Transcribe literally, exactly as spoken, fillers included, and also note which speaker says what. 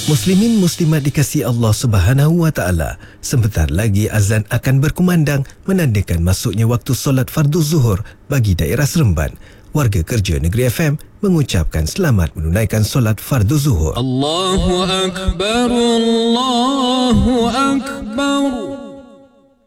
Speaker 1: Muslimin muslimat dikasihi Allah Subhanahu wa taala, sebentar lagi azan akan berkumandang menandakan masuknya waktu solat fardu zuhur bagi daerah Seremban. Warga kerja Negeri F M mengucapkan selamat menunaikan solat fardu zuhur.
Speaker 2: Allahu akbar, Allahu akbar.